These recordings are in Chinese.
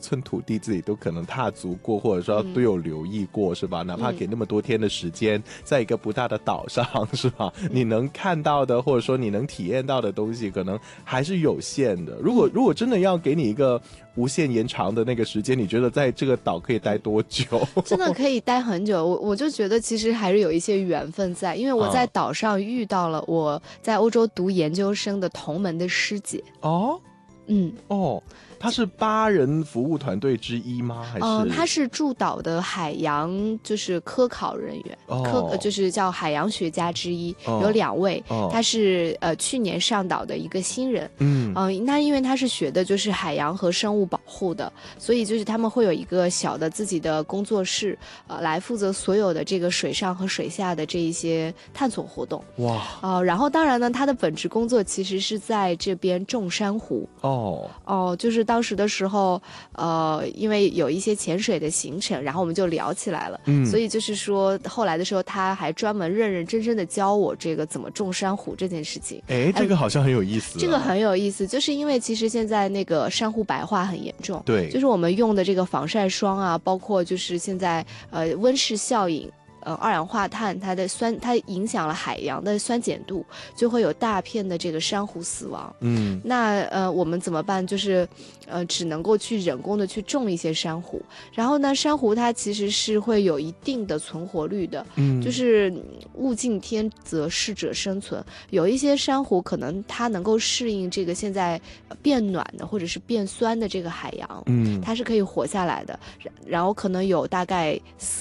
寸土地自己都可能踏足过，或者说都有留意过，是吧？哪怕给那么多天的时间，在一个不大的岛上，是吧？你能看到的，或者说你能体验到的东西，可能还是有限的。如果真的要给你一个无限延长的那个时间，你觉得在这个岛可以待多久？ 真的可以待很久。我就觉得其实还是有一些缘分在，因为我在岛上遇到了我在欧洲读研究生的同门的师姐。 哦，他是8人服务团队之一吗？还是他是驻岛的海洋就是科考人员，就是叫海洋学家之一，有2位。他是去年上岛的一个新人。那因为他是学的就是海洋和生物保护的，所以就是他们会有一个小的自己的工作室，来负责所有的这个水上和水下的这一些探索活动。哇！然后当然呢，他的本职工作其实是在这边种珊瑚。就是当时的时候，因为有一些潜水的行程，然后我们就聊起来了。所以就是说，后来的时候，他还专门认认真真的教我这个怎么种珊瑚这件事情。 这个好像很有意思。 这个很有意思，就是因为其实现在那个珊瑚白化很严重。 对， 就是我们用的这个防晒霜啊，包括就是现在温室效应。二氧化碳它影响了海洋的酸碱度，就会有大片的这个珊瑚死亡。那我们怎么办？就是只能够去人工的去种一些珊瑚。然后呢，珊瑚它其实是会有一定的存活率的。就是物竞天择，适者生存。有一些珊瑚可能它能够适应这个现在变暖的或者是变酸的这个海洋。它是可以活下来的。然后可能有大概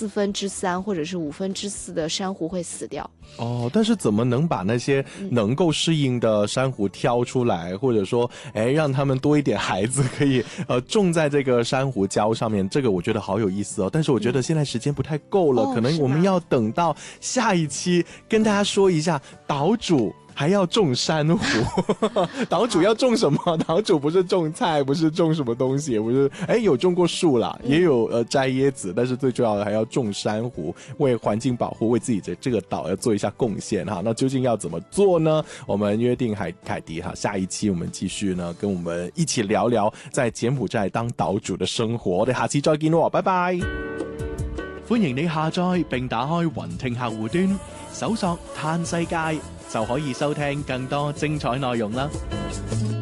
3/4或者是4/5的珊瑚会死掉。 但是怎么能把那些能够适应的珊瑚挑出来，或者说让他们多一点孩子可以种在这个珊瑚礁上面，这个我觉得好有意思哦。但是我觉得现在时间不太够了，可能我们要等到下一期跟大家说一下岛主还要种珊瑚。岛主要种什么？岛主不是种菜，不是种什么东西，也不是有种过树啦，也有摘椰子，但是最重要的还要种珊瑚，为环境保护，为自己的这个岛要做一下贡献哈。那究竟要怎么做呢？我们约定凯迪哈，下一期我們繼續呢，跟我們一起聊聊在柬埔寨當島主的生活。我哋下次再見咯，拜拜。歡迎你下載並打開雲聽客戶端，搜索嘆世界就可以收聽更多精彩內容啦。